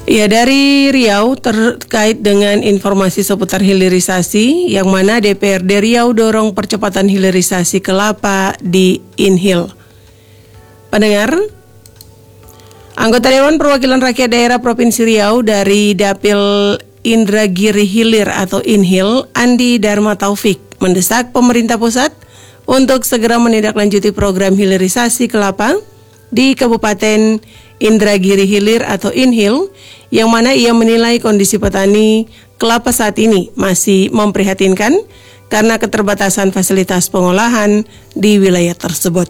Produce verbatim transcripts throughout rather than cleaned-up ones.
Ya, dari Riau terkait dengan informasi seputar hilirisasi, yang mana D P R D Riau dorong percepatan hilirisasi kelapa di Inhil. Pendengar, anggota Dewan Perwakilan Rakyat Daerah Provinsi Riau dari Dapil Indragiri Hilir atau Inhil, Andi Dharma Taufik, mendesak pemerintah pusat untuk segera menindaklanjuti program hilirisasi kelapa di Kabupaten Indragiri Hilir atau Inhil, yang mana ia menilai kondisi petani kelapa saat ini masih memprihatinkan karena keterbatasan fasilitas pengolahan di wilayah tersebut.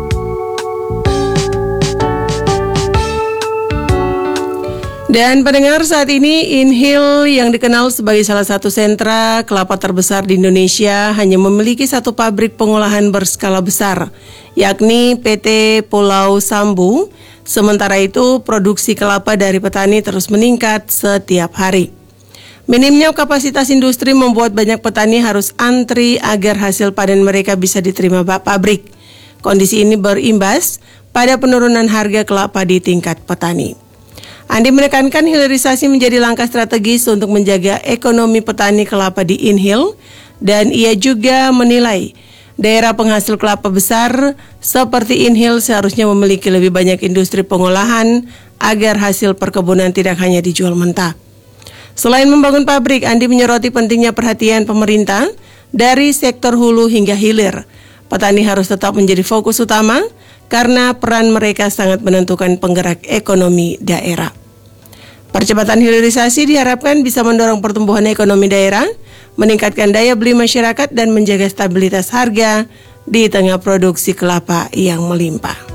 Dan pendengar, saat ini Inhil yang dikenal sebagai salah satu sentra kelapa terbesar di Indonesia hanya memiliki satu pabrik pengolahan berskala besar, yakni P T Pulau Sambu. Sementara itu, produksi kelapa dari petani terus meningkat setiap hari. Minimnya kapasitas industri membuat banyak petani harus antri agar hasil panen mereka bisa diterima pabrik. Kondisi ini berimbas pada penurunan harga kelapa di tingkat petani. Andi menekankan hilirisasi menjadi langkah strategis untuk menjaga ekonomi petani kelapa di Inhil, dan ia juga menilai daerah penghasil kelapa besar seperti Inhil seharusnya memiliki lebih banyak industri pengolahan agar hasil perkebunan tidak hanya dijual mentah. Selain membangun pabrik, Andi menyoroti pentingnya perhatian pemerintah dari sektor hulu hingga hilir. Petani harus tetap menjadi fokus utama karena peran mereka sangat menentukan penggerak ekonomi daerah. Percepatan hilirisasi diharapkan bisa mendorong pertumbuhan ekonomi daerah, meningkatkan daya beli masyarakat, dan menjaga stabilitas harga di tengah produksi kelapa yang melimpah.